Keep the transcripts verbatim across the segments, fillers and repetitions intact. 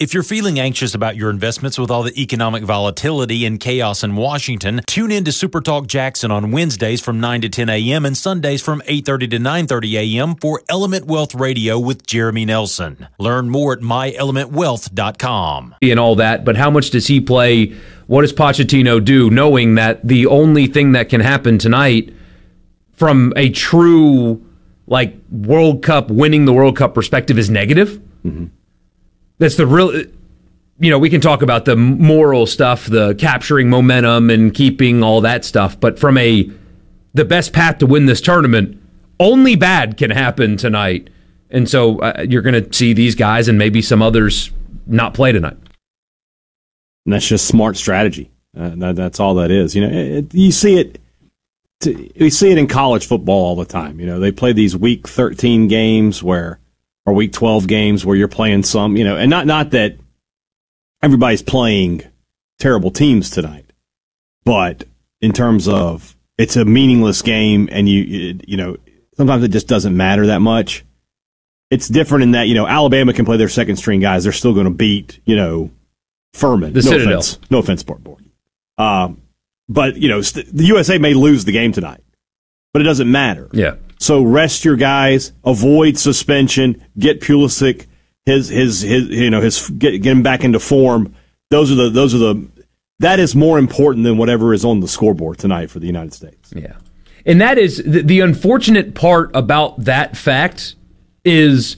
If you're feeling anxious about your investments with all the economic volatility and chaos in Washington, tune in to Super Talk Jackson on Wednesdays from nine to ten a.m. and Sundays from eight thirty to nine thirty a.m. for Element Wealth Radio with Jeremy Nelson. Learn more at my element wealth dot com. And all that, but how much does he play? What does Pochettino do, knowing that the only thing that can happen tonight from a true like World Cup, winning the World Cup perspective is negative? Mm-hmm. That's the real, you know, we can talk about the moral stuff, the capturing momentum and keeping all that stuff, but from a, the best path to win this tournament, only bad can happen tonight. And so uh, you're going to see these guys and maybe some others not play tonight. And that's just smart strategy. Uh, that, that's all that is. You know, it, you see it, we see it in college football all the time. You know, they play these week thirteen games where, or week twelve games where you're playing some, you know, and not not that everybody's playing terrible teams tonight, but in terms of it's a meaningless game and you you know, sometimes it just doesn't matter that much. It's different in that, you know, Alabama can play their second string guys. They're still going to beat, you know, Furman. The no Citadel. Offense. No offense, Bart Board. Um, but, you know, st- the U S A may lose the game tonight, but it doesn't matter. Yeah. So rest your guys, avoid suspension, get Pulisic his his his you know his get, get him back into form. Those are the those are the that is more important than whatever is on the scoreboard tonight for the United States. Yeah. And that is the, the unfortunate part about that fact is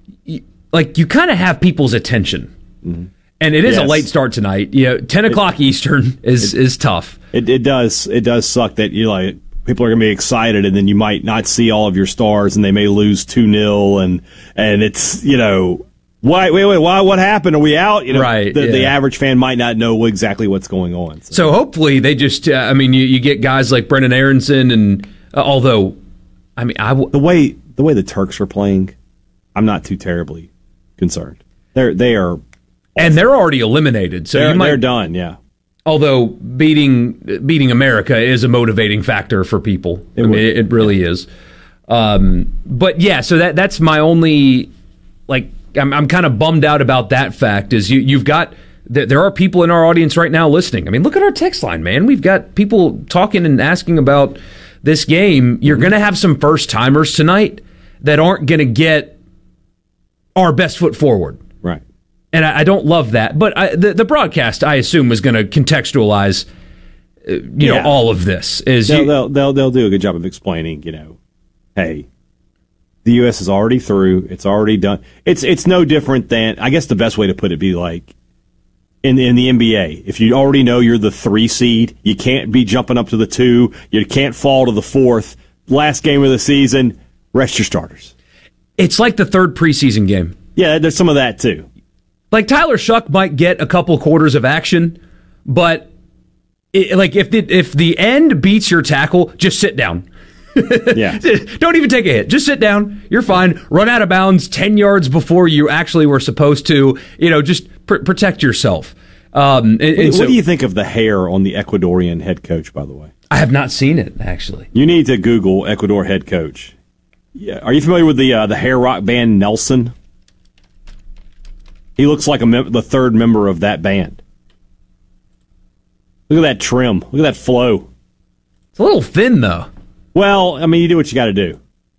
like you kind of have people's attention. Mm-hmm. And it is yes. a late start tonight. You know, ten o'clock it, Eastern is, it, is tough. It, it does it does suck that you like people are going to be excited, and then you might not see all of your stars, and they may lose two nil, and and it's, you know, why, wait, wait, why, what happened? Are we out? You know, right, the, yeah. the average fan might not know exactly what's going on. So, so hopefully they just, uh, I mean, you, you get guys like Brendan Aronson, and uh, although, I mean, I w- the way the way the Turks are playing, I'm not too terribly concerned. They're they are, and they're already eliminated, so they're, you might, they're done. Yeah. Although beating beating America is a motivating factor for people. It, I mean, it, it really yeah. is. Um, but yeah, so that that's my only, like, I'm I'm kind of bummed out about that fact is you, you've got, there are people in our audience right now listening. I mean, look at our text line, man. We've got people talking and asking about this game. You're mm-hmm. going to have some first-timers tonight that aren't going to get our best foot forward. Right. And I, I don't love that. But I, the, the broadcast, I assume, was going to contextualize, uh, you yeah. know, all of this. Is they'll, you, they'll, they'll, they'll do a good job of explaining, you know, hey, the U S is already through. It's already done. It's it's no different than, I guess the best way to put it be like, in, in the N B A, if you already know you're the three seed, you can't be jumping up to the two, you can't fall to the fourth, last game of the season, rest your starters. It's like the third preseason game. Yeah, there's some of that too. Like Tyler Shuck might get a couple quarters of action, but it, like if the, if the end beats your tackle, just sit down. Yeah. Don't even take a hit. Just sit down. You're fine. Run out of bounds ten yards before you actually were supposed to. You know, just pr- protect yourself. Um, and, and what so, do you think of the hair on the Ecuadorian head coach, by the way? I have not seen it, actually. You need to Google Ecuador head coach. Yeah. Are you familiar with the uh, the hair rock band Nelson? He looks like a mem- the third member of that band. Look at that trim. Look at that flow. It's a little thin, though. Well, I mean, you do what you got to do.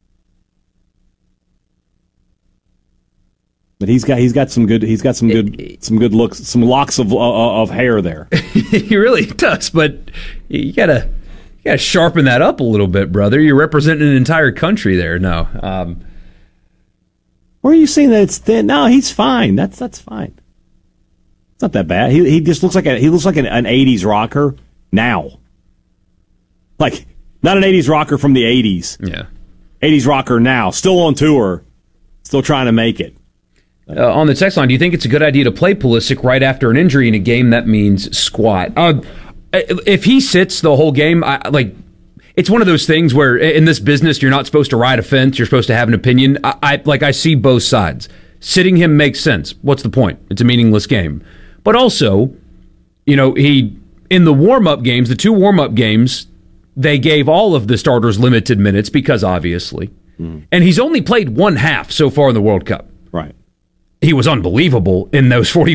But he's got he's got some good he's got some good some good looks, some locks of uh, of hair there. He really does, but you gotta you gotta sharpen that up a little bit, brother. You're representing an entire country there. No, um, where are you saying that it's thin? No, he's fine. That's that's fine. It's not that bad. He he just looks like a he looks like an, an eighties rocker now. Like, not an eighties rocker from the eighties. Yeah, eighties rocker now, still on tour, still trying to make it. Uh, on the text line, do you think it's a good idea to play Pulisic right after an injury in a game that means squat? Uh, if he sits the whole game, I, like, it's one of those things where in this business you're not supposed to ride a fence. You're supposed to have an opinion. I, I like I see both sides. Sitting him makes sense. What's the point? It's a meaningless game. But also, you know, he in the warm up games, the two warm up games, they gave all of the starters limited minutes because obviously, mm. and he's only played one half so far in the World Cup. Right. He was unbelievable in those forty